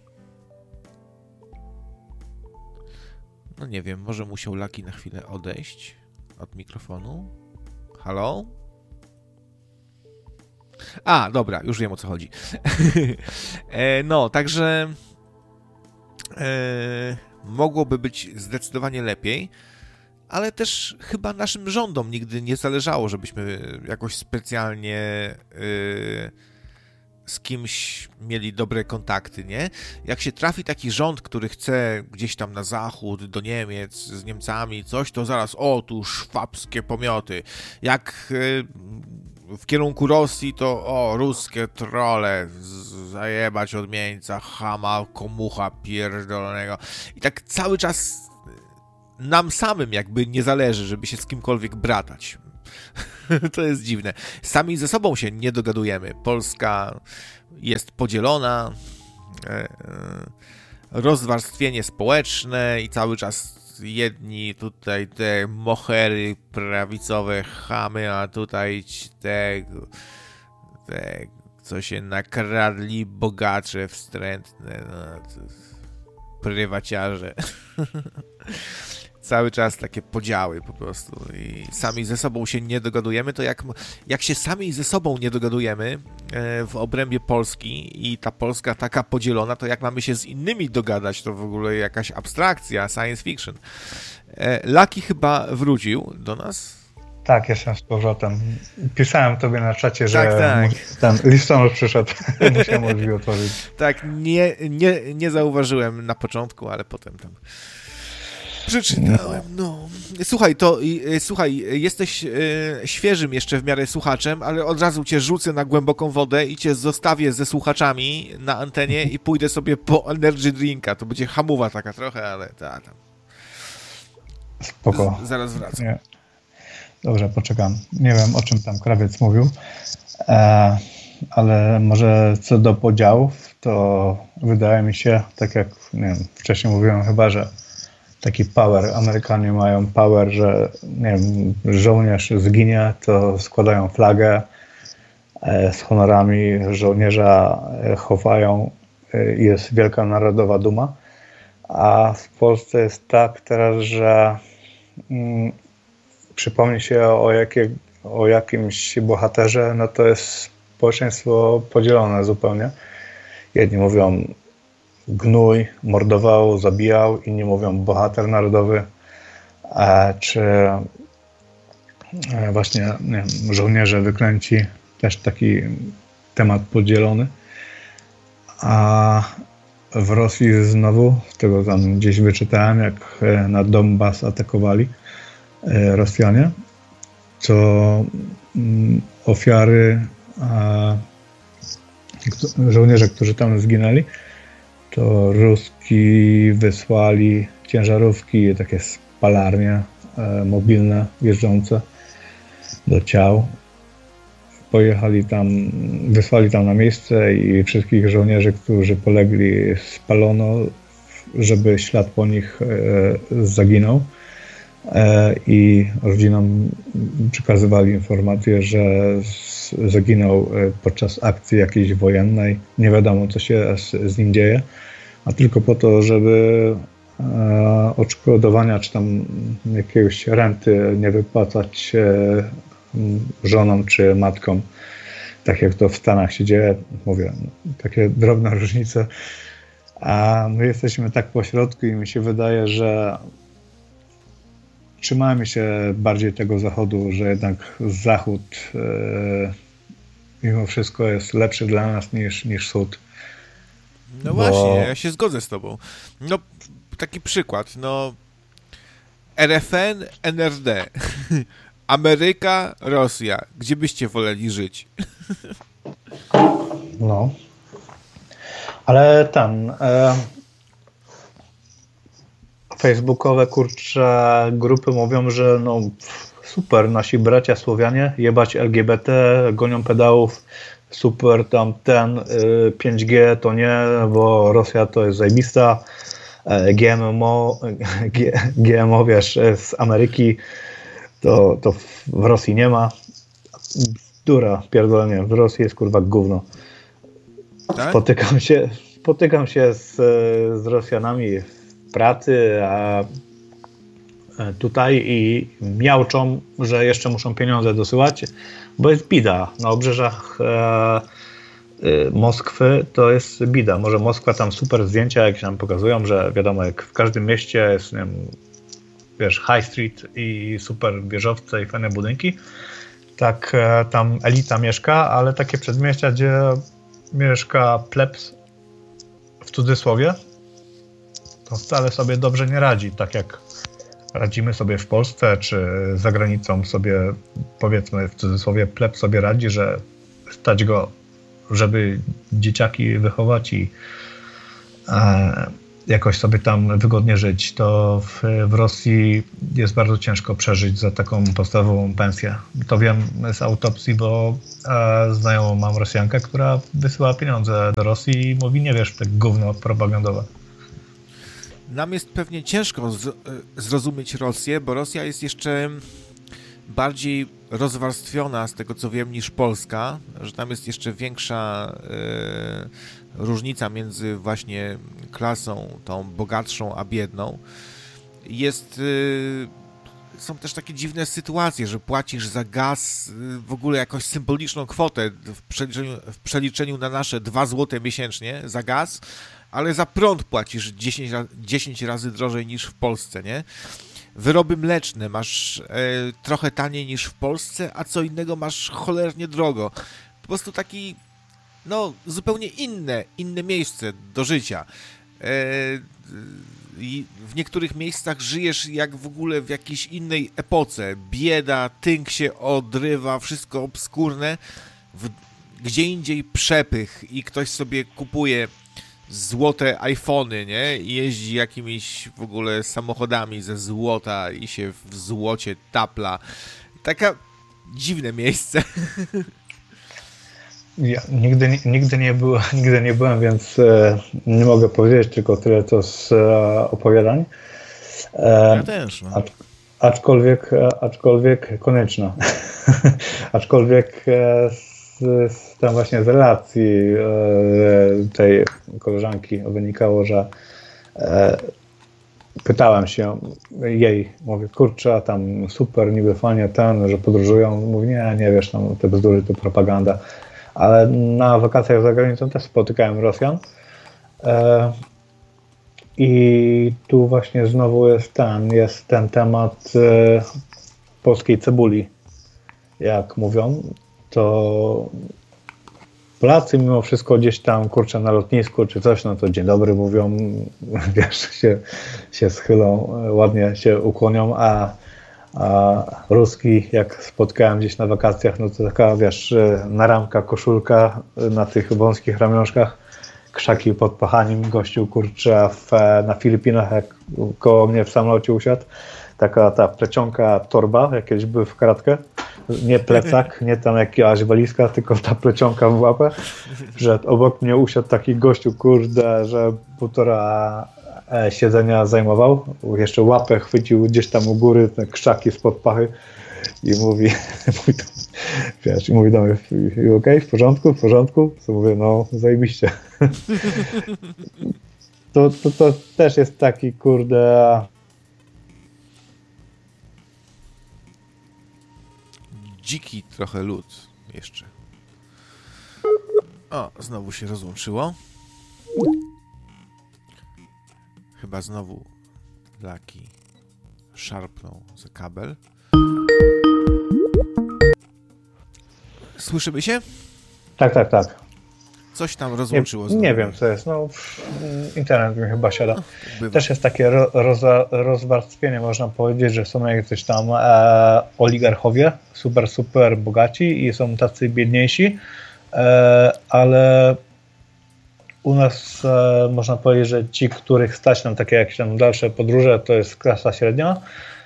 No nie wiem, może musiał Laki na chwilę odejść od mikrofonu. Halo? A, dobra, już wiem, o co chodzi. e, no, także e, mogłoby być zdecydowanie lepiej, ale też chyba naszym rządom nigdy nie zależało, żebyśmy jakoś specjalnie e, z kimś mieli dobre kontakty, nie? Jak się trafi taki rząd, który chce gdzieś tam na zachód, do Niemiec, z Niemcami, coś, to zaraz, o, tu szwabskie pomioty. Jak y, w kierunku Rosji, to o, ruskie trole, zajebać odmieńca, chama, komucha pierdolonego. I tak cały czas nam samym jakby nie zależy, żeby się z kimkolwiek bratać. To jest dziwne. Sami ze sobą się nie dogadujemy. Polska jest podzielona, rozwarstwienie społeczne i cały czas jedni tutaj te mohery prawicowe chamy, a tutaj te, te co się nakradli bogacze wstrętne, no, prywaciarze. Cały czas takie podziały po prostu i sami ze sobą się nie dogadujemy, to jak, jak się sami ze sobą nie dogadujemy w obrębie Polski i ta Polska taka podzielona, to jak mamy się z innymi dogadać, to w ogóle jakaś abstrakcja, science fiction. Lucky chyba wrócił do nas. Tak, jestem z powrotem. Pisałem tobie na czacie, że tak, tak. ten listonosz przyszedł, musiałem drzwi otworzyć. Tak, nie, nie, nie zauważyłem na początku, ale potem tam przeczytałem, no. Słuchaj, to słuchaj, jesteś e, świeżym jeszcze w miarę słuchaczem, ale od razu cię rzucę na głęboką wodę i cię zostawię ze słuchaczami na antenie i pójdę sobie po energy drinka. To będzie hamuwa taka trochę, ale ta, tam. Spoko. Z, zaraz wracam. Nie. Dobrze, poczekam. Nie wiem, o czym tam krawiec mówił, e, ale może co do podziałów, to wydaje mi się, tak jak nie wiem, wcześniej mówiłem chyba, że taki power, Amerykanie mają power, że nie wiem, żołnierz zginie, to składają flagę e, z honorami, żołnierza e, chowają i e, jest wielka narodowa duma, a w Polsce jest tak teraz, że mm, przypomni się o, jakie, o jakimś bohaterze, no to jest społeczeństwo podzielone zupełnie. Jedni mówią gnój, mordował, zabijał, inni mówią bohater narodowy, e, czy e, właśnie nie wiem, żołnierze wyklęci, też taki temat podzielony. A w Rosji znowu, z tego tam gdzieś wyczytałem, jak na Donbas atakowali e, Rosjanie, to mm, ofiary, a, żołnierze, którzy tam zginęli, to Ruski wysłali ciężarówki, takie spalarnie e, mobilne, jeżdżące do ciał. Pojechali tam, wysłali tam na miejsce i wszystkich żołnierzy, którzy polegli, spalono, żeby ślad po nich e, zaginął. E, I rodzinom przekazywali informację, że z, zaginął podczas akcji jakiejś wojennej. Nie wiadomo, co się z, z nim dzieje, a tylko po to, żeby e, odszkodowania czy tam jakiegoś renty nie wypłacać e, żonom czy matkom, tak jak to w Stanach się dzieje. Mówię, takie drobne różnice, a my jesteśmy tak po środku i mi się wydaje, że trzymajmy się bardziej tego zachodu, że jednak zachód e, mimo wszystko jest lepszy dla nas niż, niż wschód. No Bo... właśnie, ja się zgodzę z tobą. No, taki przykład, no R F N, N R D, Ameryka, Rosja. Gdzie byście woleli żyć? No. Ale ten... E... Facebookowe, kurcze, grupy mówią, że no super, nasi bracia Słowianie, jebać L G B T, gonią pedałów, super, tam ten y, pięć G to nie, bo Rosja to jest zajebista, G M O, G M O, wiesz, z Ameryki, to, to w Rosji nie ma. Bzdura, pierdolenie, w Rosji jest kurwa gówno. Tak? Spotykam się, spotykam się z, z Rosjanami pracy, a tutaj i miałczą, że jeszcze muszą pieniądze dosyłać, bo jest bida. Na obrzeżach e, y, Moskwy to jest bida. Może Moskwa tam super zdjęcia jakieś nam pokazują, że wiadomo, jak w każdym mieście jest, nie wiem, wiesz, High Street i super wieżowce i fajne budynki, tak e, tam elita mieszka, ale takie przedmieścia, gdzie mieszka plebs w cudzysłowie, to wcale sobie dobrze nie radzi, tak jak radzimy sobie w Polsce, czy za granicą sobie, powiedzmy w cudzysłowie, pleb sobie radzi, że stać go, żeby dzieciaki wychować i e, jakoś sobie tam wygodnie żyć, to w, w Rosji jest bardzo ciężko przeżyć za taką podstawową pensję. To wiem z autopsji, bo e, znajomą mam Rosjankę, która wysyła pieniądze do Rosji i mówi, nie wiesz, te gówno propagandowe. Nam jest pewnie ciężko z, zrozumieć Rosję, bo Rosja jest jeszcze bardziej rozwarstwiona, z tego co wiem, niż Polska, że tam jest jeszcze większa e, różnica między właśnie klasą tą bogatszą a biedną. Jest, e, są też takie dziwne sytuacje, że płacisz za gaz e, w ogóle jakąś symboliczną kwotę w przeliczeniu, w przeliczeniu na nasze dwa złote miesięcznie za gaz, ale za prąd płacisz dziesięć, dziesięć razy drożej niż w Polsce, nie? Wyroby mleczne masz e, trochę taniej niż w Polsce, a co innego masz cholernie drogo. Po prostu taki, no, zupełnie inne, inne miejsce do życia. E, i w niektórych miejscach żyjesz jak w ogóle w jakiejś innej epoce. Bieda, tynk się odrywa, wszystko obskurne. W, gdzie indziej przepych i ktoś sobie kupuje złote iPhony, nie? I jeździ jakimiś w ogóle samochodami ze złota i się w złocie tapla. Taka dziwne miejsce. Ja nigdy, nigdy, nie, byłem, nigdy nie byłem, więc e, nie mogę powiedzieć tylko tyle, co z e, opowiadań. E, ja też. No. Acz, aczkolwiek, aczkolwiek konieczna. aczkolwiek e, z, z tam właśnie z relacji e, tej koleżanki wynikało, że e, pytałem się jej, mówię, kurczę, tam super, niby fajnie ten, że podróżują. Mówi, nie, nie wiesz, tam te bzdury, to propaganda. Ale na wakacjach za granicą też spotykałem Rosjan. E, I tu właśnie znowu jest ten, jest ten temat e, polskiej cebuli. Jak mówią, to Polacy mimo wszystko gdzieś tam, kurczę, na lotnisku czy coś, no to dzień dobry mówią, wiesz, się, się schylą, ładnie się ukłonią, a, a Ruski, jak spotkałem gdzieś na wakacjach, no to taka, wiesz, naramka, koszulka na tych wąskich ramionczkach, krzaki pod pachaniem, gościu, kurczę, a w, na Filipinach, jak koło mnie w samolocie usiadł, taka ta plecionka torba, jakieś były w karatkę, nie plecak, nie tam jakaś walizka, tylko ta plecionka w łapę, że obok mnie usiadł taki gościu, kurde, że półtora siedzenia zajmował, jeszcze łapę chwycił gdzieś tam u góry, te krzaki spod pachy i mówi, mówi do, wiesz, i mówi do mnie, okej, okay, w porządku, w porządku, co mówię, no zajebiście. To, to, to też jest taki, kurde, dziki trochę lud jeszcze. O, znowu się rozłączyło. Chyba znowu Laki szarpnął za kabel. Słyszymy się? Tak, tak, tak. Coś tam rozłączyło. Nie, nie wiem, co jest. No, internet mi chyba siada. No, też jest takie ro, roza, rozwarstwienie, można powiedzieć, że są jakieś tam e, oligarchowie, super, super bogaci i są tacy biedniejsi, e, ale u nas e, można powiedzieć, że ci, których stać na takie jakieś tam dalsze podróże, to jest klasa średnia,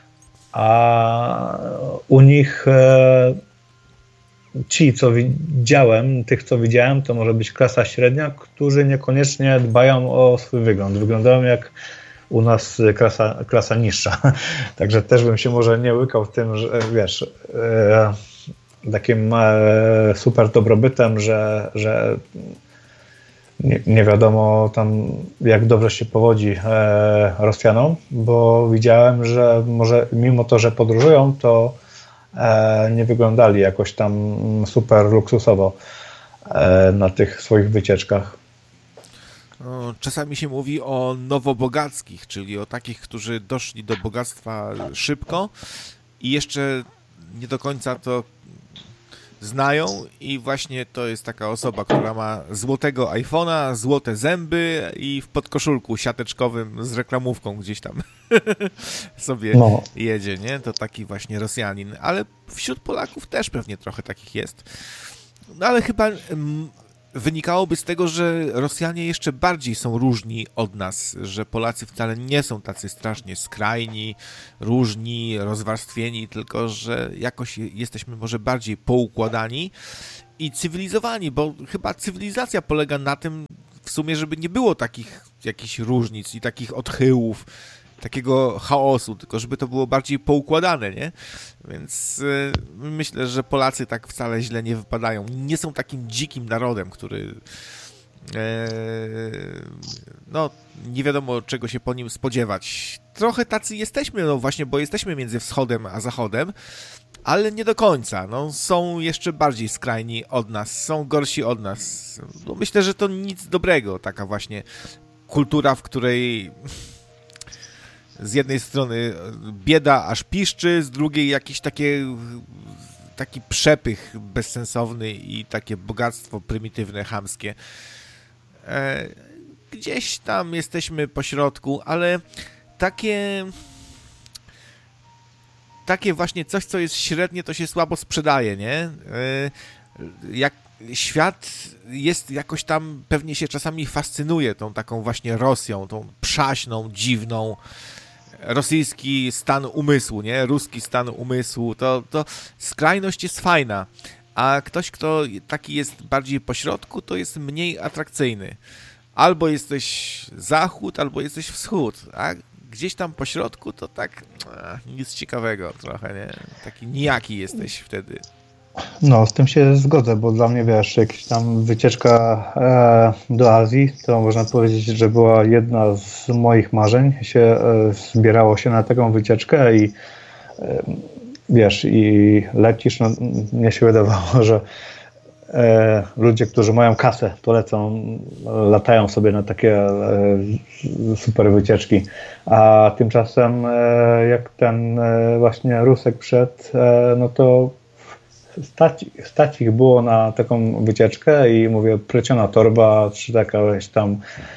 a u nich e, ci, co widziałem, tych, co widziałem, to może być klasa średnia, którzy niekoniecznie dbają o swój wygląd. Wyglądają jak u nas klasa, klasa niższa. Także też bym się może nie łykał w tym, że wiesz, e, takim e, super dobrobytem, że, że nie, nie wiadomo tam, jak dobrze się powodzi e, Rosjanom, bo widziałem, że może mimo to, że podróżują, to nie wyglądali jakoś tam super luksusowo na tych swoich wycieczkach. Czasami się mówi o nowobogackich, czyli o takich, którzy doszli do bogactwa szybko i jeszcze nie do końca to znają i właśnie to jest taka osoba, która ma złotego iPhone'a, złote zęby i w podkoszulku siateczkowym z reklamówką gdzieś tam sobie no. jedzie, nie? To taki właśnie Rosjanin, ale wśród Polaków też pewnie trochę takich jest. No ale chyba mm, wynikałoby z tego, że Rosjanie jeszcze bardziej są różni od nas, że Polacy wcale nie są tacy strasznie skrajni, różni, rozwarstwieni, tylko że jakoś jesteśmy może bardziej poukładani i cywilizowani, bo chyba cywilizacja polega na tym w sumie, żeby nie było takich jakichś różnic i takich odchyłów, takiego chaosu, tylko żeby to było bardziej poukładane, nie? Więc yy, myślę, że Polacy tak wcale źle nie wypadają. Nie są takim dzikim narodem, który yy, no, nie wiadomo czego się po nim spodziewać. Trochę tacy jesteśmy, no właśnie, bo jesteśmy między wschodem a zachodem, ale nie do końca. No, są jeszcze bardziej skrajni od nas, są gorsi od nas. No, myślę, że to nic dobrego, taka właśnie kultura, w której z jednej strony bieda aż piszczy, z drugiej jakiś takie, taki przepych bezsensowny i takie bogactwo prymitywne, chamskie. E, gdzieś tam jesteśmy po środku, ale takie takie właśnie coś, co jest średnie, to się słabo sprzedaje, nie? E, jak świat jest jakoś tam, pewnie się czasami fascynuje tą taką właśnie Rosją, tą przaśną, dziwną, rosyjski stan umysłu, nie? Ruski stan umysłu, to, to skrajność jest fajna, a ktoś, kto taki jest bardziej pośrodku, to jest mniej atrakcyjny. Albo jesteś zachód, albo jesteś wschód, a gdzieś tam pośrodku to tak ach, nic ciekawego trochę, nie? Taki nijaki jesteś wtedy. No, z tym się zgodzę, bo dla mnie, wiesz, jakaś tam wycieczka e, do Azji, to można powiedzieć, że była jedna z moich marzeń. Się e, zbierało się na taką wycieczkę i e, wiesz, i lecisz, no mnie się wydawało, że e, ludzie, którzy mają kasę, to lecą, latają sobie na takie e, super wycieczki, a tymczasem e, jak ten e, właśnie Rusek przyszedł, e, no to Stać, stać ich było na taką wycieczkę i mówię, pleciona torba, czy taka tam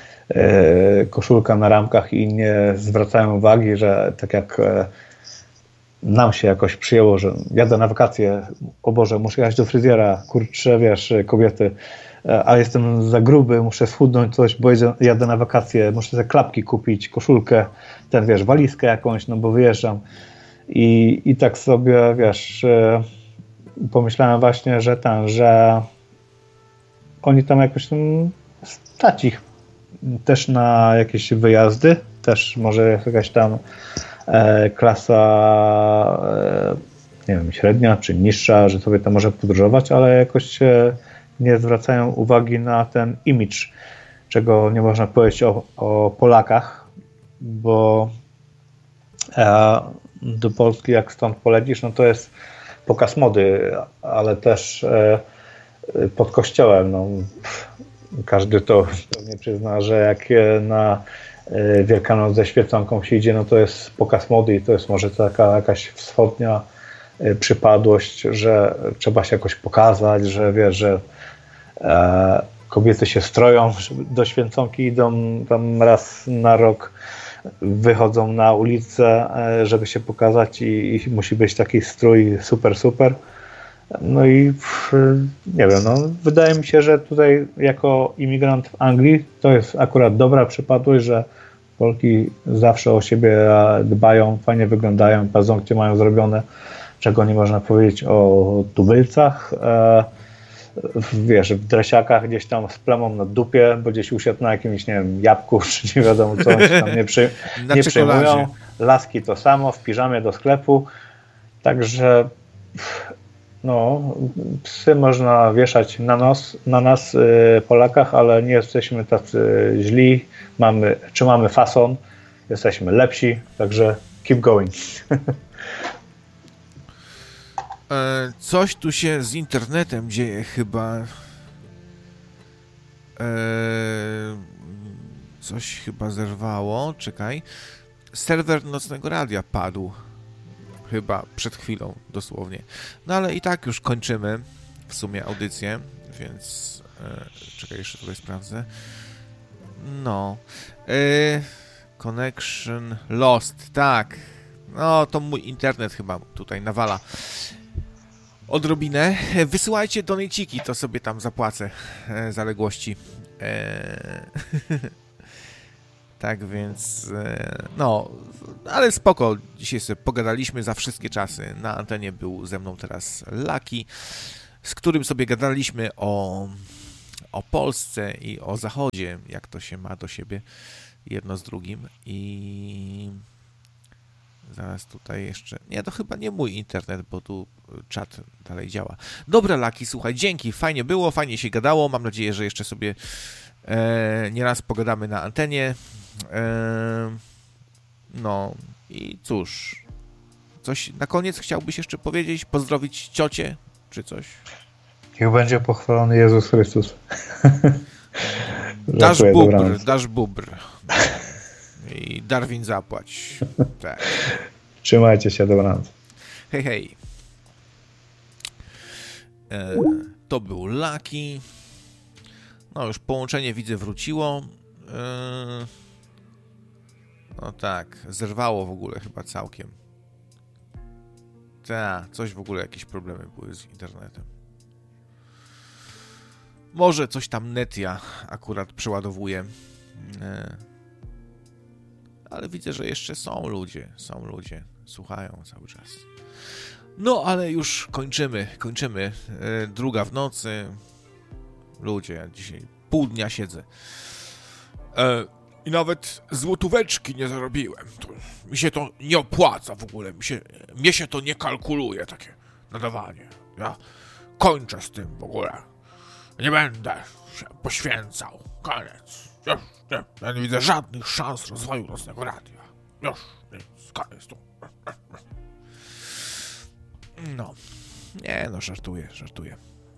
e, koszulka na ramkach i nie zwracają uwagi, że tak jak e, nam się jakoś przyjęło, że jadę na wakacje, o Boże, muszę jechać do fryzjera, kurczę, wiesz, kobiety, e, a jestem za gruby, muszę schudnąć coś, bo jedę, jadę na wakacje, muszę sobie klapki kupić, koszulkę, ten, wiesz, walizkę jakąś, no bo wyjeżdżam i, i tak sobie, wiesz... E, pomyślałem właśnie, że ten, że oni tam jakoś tam stać ich też na jakieś wyjazdy, też może jakaś tam e, klasa e, nie wiem, średnia czy niższa, że sobie tam może podróżować, ale jakoś e, nie zwracają uwagi na ten image, czego nie można powiedzieć o, o Polakach, bo e, do Polski jak stąd polecisz, no to jest pokaz mody, ale też e, pod kościołem. No, każdy to pewnie przyzna, że jak na e, Wielkanoc ze świeconką się idzie, no to jest pokaz mody i to jest może taka jakaś wschodnia e, przypadłość, że trzeba się jakoś pokazać, że wiesz, że e, kobiety się stroją, do święconki idą tam raz na rok, wychodzą na ulicę, żeby się pokazać i, i musi być taki strój super, super. No i nie wiem, no wydaje mi się, że tutaj jako imigrant w Anglii to jest akurat dobra przypadłość, że Polki zawsze o siebie dbają, fajnie wyglądają, paznokcie mają zrobione, czego nie można powiedzieć o tubylcach. Wiesz, w dresiakach gdzieś tam z plamą na dupie, bo gdzieś usiadł na jakimś, nie wiem, jabłku, czy nie wiadomo co, oni tam nie, przy, nie przyjmują. Laski to samo, w piżamie do sklepu. Także no, psy można wieszać na nos, na nas y, Polakach, ale nie jesteśmy tacy źli. Mamy, czy mamy fason, jesteśmy lepsi, także keep going. E, coś tu się z internetem dzieje chyba. E, coś chyba zerwało. Czekaj. Serwer Nocnego Radia padł. Chyba przed chwilą, dosłownie. No ale i tak już kończymy w sumie audycję, więc... E, czekaj, jeszcze tutaj sprawdzę. No. E, connection lost, tak. No, to mój internet chyba tutaj nawala odrobinę. Wysyłajcie donejciki, to sobie tam zapłacę e, zaległości. E, tak więc, e, no, ale spoko. Dzisiaj sobie pogadaliśmy za wszystkie czasy. Na antenie był ze mną teraz Lucky, z którym sobie gadaliśmy o, o Polsce i o Zachodzie, jak to się ma do siebie jedno z drugim. I zaraz tutaj jeszcze... Nie, to chyba nie mój internet, bo tu czat dalej działa. Dobra, Lucky, słuchaj, dzięki, fajnie było, fajnie się gadało. Mam nadzieję, że jeszcze sobie e, nieraz pogadamy na antenie. E, no i cóż, coś na koniec chciałbyś jeszcze powiedzieć? Pozdrowić ciocię, czy coś? Niech będzie pochwalony Jezus Chrystus. Dasz bubr, dasz bubr. I Darwin zapłać. Tak. Trzymajcie się, dobranoc. Hej, hej. E, to był Lucky. No już połączenie widzę wróciło. E, no tak, zerwało w ogóle chyba całkiem. Tak, coś w ogóle, jakieś problemy były z internetem. Może coś tam Netia akurat przeładowuje. E, ale widzę, że jeszcze są ludzie, są ludzie, słuchają cały czas. No, ale już kończymy, kończymy. E, druga w nocy. Ludzie, ja dzisiaj pół dnia siedzę. E, I nawet złotóweczki nie zarobiłem. To, mi się to nie opłaca w ogóle, mi się, mnie się to nie kalkuluje, takie nadawanie. Ja kończę z tym w ogóle. Nie będę się poświęcał. Koniec. Już nie, ja nie widzę żadnych szans rozwoju Nocnego Radia. Już nic, koniec tu. No. Nie no, żartuję, żartuję.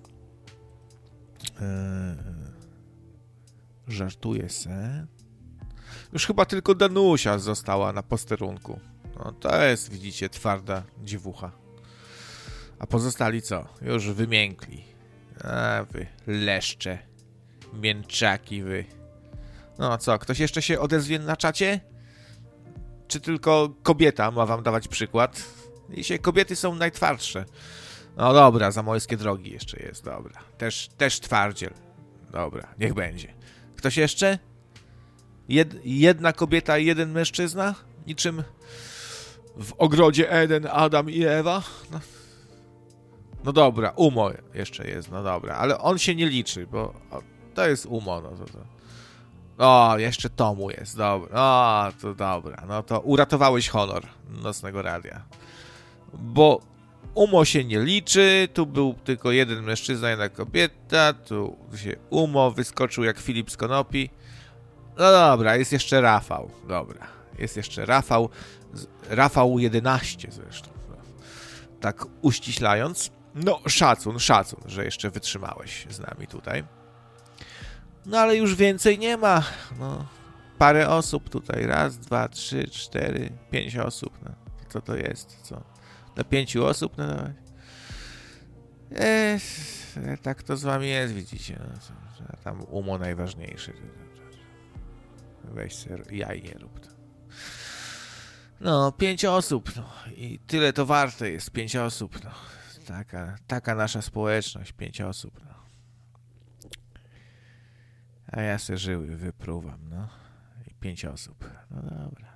Eee, żartuję se. Już chyba tylko Danusia została na posterunku. No to jest, widzicie, twarda dziewucha. A pozostali co? Już wymiękli. A wy, leszcze. Mięczaki wy. No co, ktoś jeszcze się odezwie na czacie? Czy tylko kobieta ma wam dawać przykład? Dzisiaj kobiety są najtwardsze. No dobra, Zamojskie Drogi jeszcze jest, dobra. Też, też twardziel. Dobra, niech będzie. Ktoś jeszcze? Jed, jedna kobieta i jeden mężczyzna? Niczym w ogrodzie Eden, Adam i Ewa? No, no dobra, Umo jeszcze jest, no dobra. Ale on się nie liczy, bo o, to jest Umo, no to... to. O, jeszcze Tomu jest, dobra. O, to dobra. No to uratowałeś honor Nocnego Radia. Bo Umo się nie liczy, tu był tylko jeden mężczyzna, jedna kobieta, tu się Umo wyskoczył jak Filip z Konopi. No dobra, jest jeszcze Rafał, dobra. Jest jeszcze Rafał, Rafał jedenaście zresztą. Tak uściślając. No, szacun, szacun, że jeszcze wytrzymałeś z nami tutaj. No ale już więcej nie ma. No, parę osób tutaj. Raz, dwa, trzy, cztery, pięć osób. No, co to jest? Co? Do pięciu osób? No, no. Eee, tak to z wami jest, widzicie. No, tam Umo najważniejszy. Weź ser, jaj nie rób to. No, pięć osób. No, i tyle to warte jest. Pięć osób. No. Taka, taka nasza społeczność. Pięć osób. No. A ja se żyły wypruwam, no. I pięć osób. No dobra.